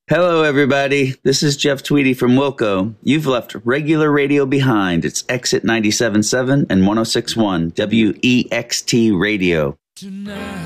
Hello, everybody. This is Jeff Tweedy from Wilco. You've left regular radio behind. It's Exit 97.7 and 106.1 WEXT Radio. Tonight.